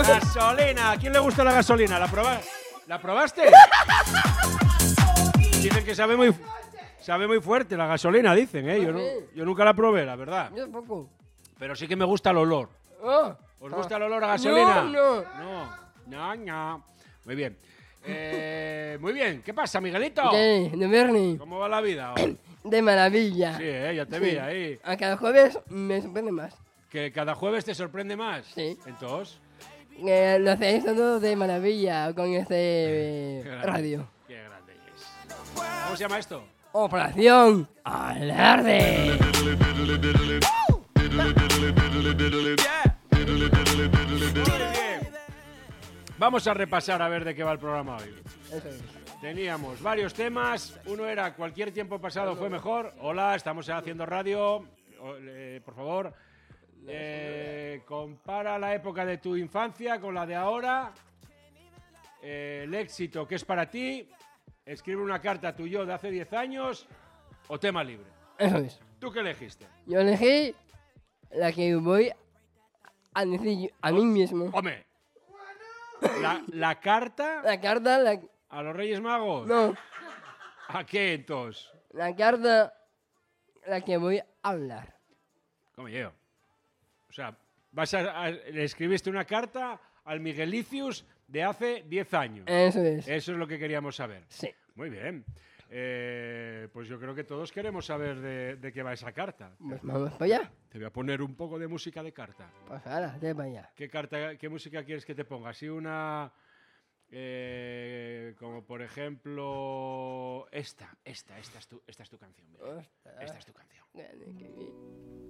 Gasolina. ¿A quién le gusta la gasolina? ¿La probaste? Dicen que sabe muy fuerte la gasolina, dicen, ¿eh? Yo nunca la probé, la verdad. Yo tampoco. Pero sí que me gusta el olor. Ah. ¿Os gusta el olor a gasolina? No. Muy bien. Muy bien. ¿Qué pasa, Miguelito? ¿Qué? ¿De Bernie? ¿Cómo va la vida? De maravilla. Sí, ya te vi ahí. A cada jueves me sorprende más. ¿Que cada jueves te sorprende más? Sí. Entonces, Lo hacéis todo de maravilla con este Qué grande. radio. Qué grande es. ¿Cómo se llama esto? Operación Alarde. Muy bien. Vamos a repasar a ver de qué va el programa hoy. Eso es. Teníamos varios temas. Uno era cualquier tiempo pasado fue mejor. Hola, estamos haciendo radio. Por favor, compara la época de tu infancia con la de ahora. El éxito que es para ti. Escribe una carta a tu yo de hace 10 años o tema libre. Eso es. ¿Tú qué elegiste? Yo elegí la que voy a decir a mí mismo. Hombre, la carta La carta, a los Reyes Magos. no, ¿A qué entonces? la carta la que voy a hablar. Como yo. O sea, le escribiste una carta al Miguelicius de hace 10 años. Eso es. Eso es lo que queríamos saber. Sí. Muy bien. Pues yo creo que todos queremos saber de qué va esa carta. Pues vamos para allá. Te voy a poner un poco de música de carta. Pues ahora, de para allá. ¿Qué música quieres que te ponga? Así una... como por ejemplo... Esta es tu canción. Miguel. Ostras. Esta es tu canción.